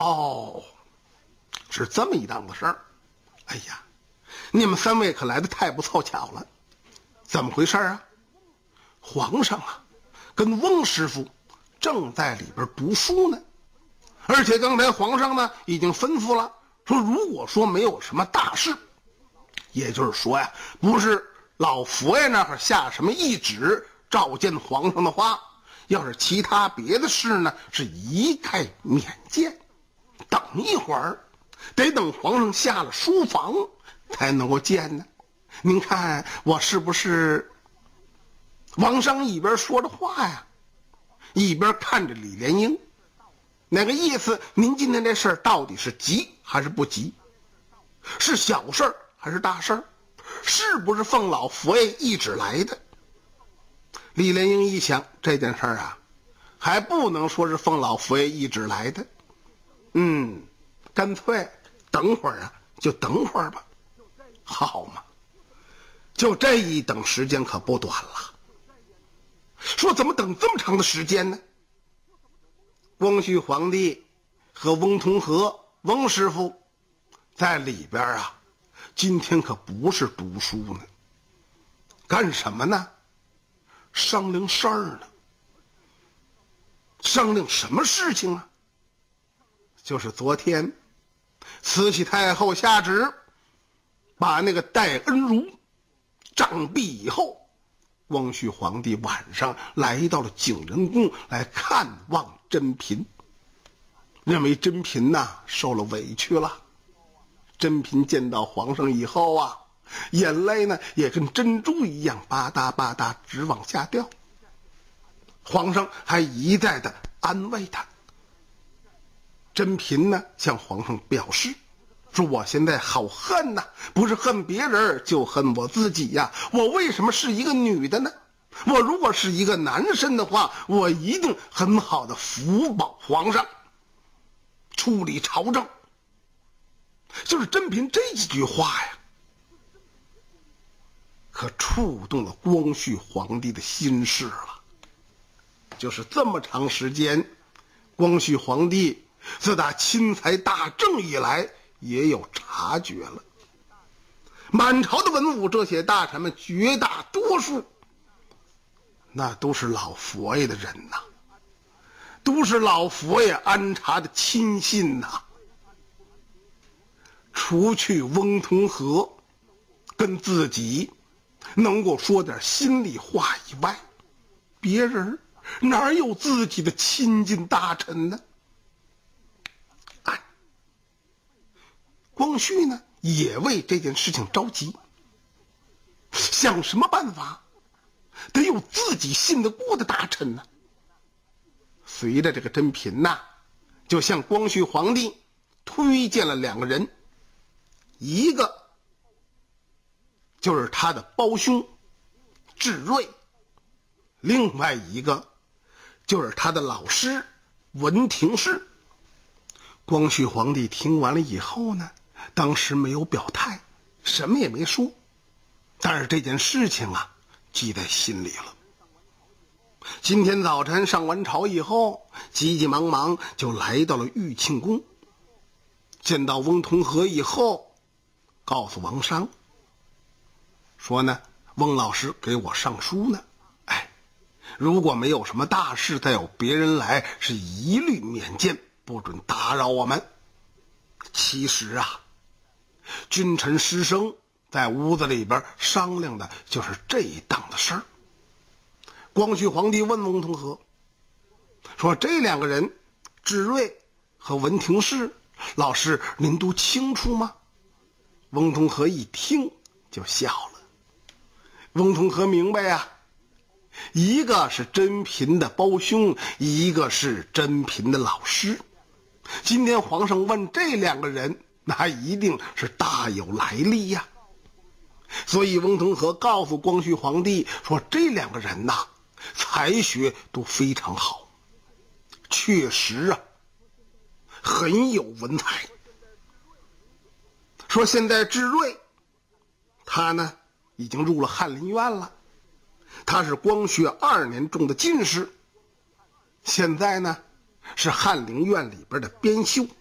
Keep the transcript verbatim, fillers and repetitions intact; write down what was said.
哦，是这么一档子事儿。哎呀，你们三位可来得太不凑巧了。怎么回事啊？皇上啊，跟翁师傅正在里边读书呢。而且刚才皇上呢已经吩咐了，说如果说没有什么大事，也就是说呀，不是老佛爷那儿下什么懿旨召见皇上的话，要是其他别的事呢，是一概免见。等一会儿，得等皇上下了书房才能够见呢。您看我是不是？王商一边说着话呀，一边看着李莲英，哪个意思？您今天这事儿到底是急还是不急？是小事儿还是大事儿？是不是奉老佛爷懿旨来的？李莲英一想，这件事儿啊，还不能说是奉老佛爷懿旨来的。嗯，干脆等会儿啊，就等会儿吧。好嘛，就这一等时间可不短了。说怎么等这么长的时间呢？光绪皇帝和翁同龢翁师傅在里边啊，今天可不是读书呢，干什么呢？商量事儿呢。商量什么事情啊？就是昨天慈禧太后下旨把那个戴恩如杖毙以后，光绪皇帝晚上来到了景仁宫来看望珍嫔，认为珍嫔呐受了委屈了。珍嫔见到皇上以后啊，眼泪呢也跟珍珠一样吧嗒吧嗒直往下掉。皇上还一再的安慰他。珍嫔呢向皇上表示说，我现在好恨呐，不是恨别人就恨我自己呀。我为什么是一个女的呢？我如果是一个男生的话，我一定很好的辅保皇上，处理朝政。就是珍嫔这几句话呀，可触动了光绪皇帝的心事了。就是这么长时间，光绪皇帝自打钦才大政以来也有察觉了。满朝的文武这些大臣们绝大多数那都是老佛爷的人呐，都是老佛爷安插的亲信呐。除去翁同龢跟自己能够说点心里话以外，别人哪有自己的亲近大臣呢？哎，光绪呢也为这件事情着急，想什么办法得有自己信得过的大臣呢。随着这个珍嫔呐，就向光绪皇帝推荐了两个人，一个就是他的胞兄智瑞，另外一个就是他的老师文廷师。光绪皇帝听完了以后呢，当时没有表态，什么也没说，但是这件事情啊记在心里了。今天早晨上完朝以后，急急忙忙就来到了玉庆宫，见到翁同龢以后，告诉王商说呢，翁老师给我上书呢，哎，如果没有什么大事，再有别人来，是一律免见，不准打扰我们。其实啊，君臣师生在屋子里边商量的就是这一档子事儿。光绪皇帝问翁同龢说，这两个人智瑞和文廷师老师您都清楚吗？翁同龢一听就笑了。翁同龢明白啊，一个是珍嫔的胞兄，一个是珍嫔的老师。今天皇上问这两个人，那一定是大有来历呀。所以翁同龢告诉光绪皇帝说，这两个人呐，才学都非常好，确实啊，很有文采。说现在智瑞他呢已经入了翰林院了，他是光绪二年中的进士，现在呢是翰林院里边的编修。